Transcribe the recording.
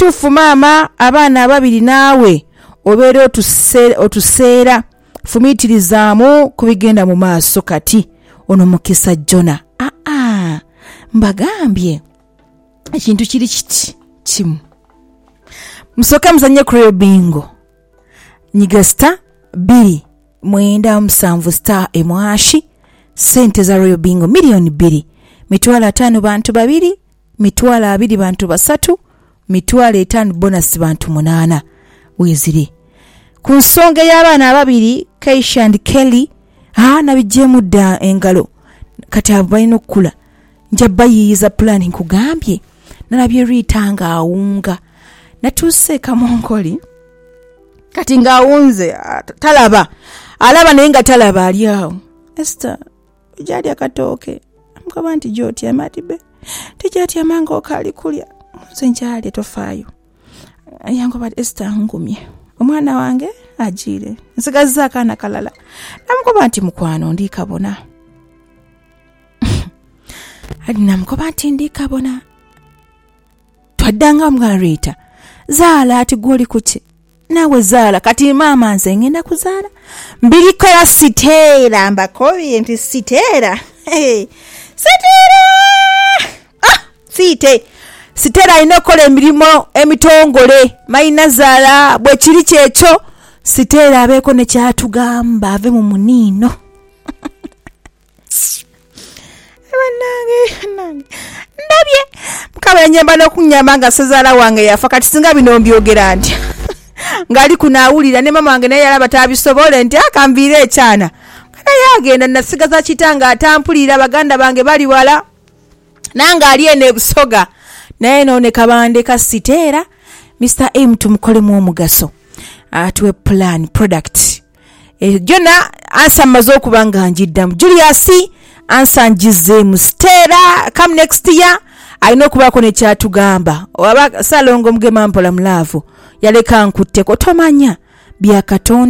kituufu maama abaana ababiri naawe obeera otuseera fumiitirizaamu kubigenda mu maaso kati ono Mukisa Jona. Mbagambye ekintu kiri kiti kimu. Musooke muzannye ku Royal Bingo. Nyiga star 297 star emwashi. Sente za Royal Bingo milioni 2. Mitwalo 5 bantu 2, mitwalo 2 bantu 3, mitwalo 5 bonus bantu 8. Weziri. Ku nsonga y'abaana ababiri Keisha and Kelly nabijjemu dda engalo kati abalina okukula njaba yiyiza plan nkugambye nalabye Rita nga awunga natuuse kamonkoli kati nga awunze talaba alaba naye nga talaba ali awo. Esther ojali akatooke amugamba nti gy'otya amatibe tijatya mango okali kulya nze njali tofaayo yangoba Esther ngumye omwana wange ajire nsigaza akaana kalala namukoba nti mukwano ndi kabona namukoba nti ndi kabona twaddanga mwarita zaala ati goli kuki nawe zaala kati maama nze ngenda kuzaala mbirikola siteera mbakobye nti siteera siteera ina kola emirimu emitongole mayina zaala bwe kiri kyekyo siteera abeeko ne kyatugamba ave mu muniino. Ndabye mukaba nyamba n'okunyamba nga sezaala wange yafa kati singa bino mbyogera nti ngali kunaawulira ne mama wange naye yalaba tabisobole nti akamviira ekyana kana yagenda nasigaza kitanga atampulira baganda bange bali wala nange ali ene ebusoga naye noone kabande ka siteera Mr. M tumukolemu omugaso atuwe plan product jona ansa mazo okubanga njiddamu Julius ansa njize mu siteera come next year alina okubaako ne kyatugamba oba salongo mugema mpola mulavu yaleka nkutte ko tomanya bya Katonda